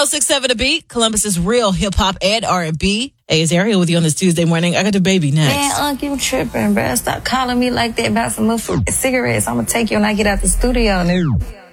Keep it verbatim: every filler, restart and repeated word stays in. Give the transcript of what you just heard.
oh six seven The Beat, Columbus's real hip-hop and R and B. Hey, it's Ariel with you on this Tuesday morning. I got the baby next. Man, Unc, you tripping, bruh. Stop calling me like that about some motherfucking cigarettes. I'm going to take you when I get out the studio.